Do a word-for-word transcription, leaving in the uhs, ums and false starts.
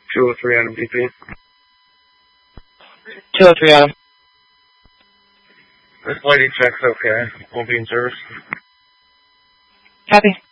two oh three Adam D P. two oh three Adam. This lady check's okay. Won't be in service. Copy.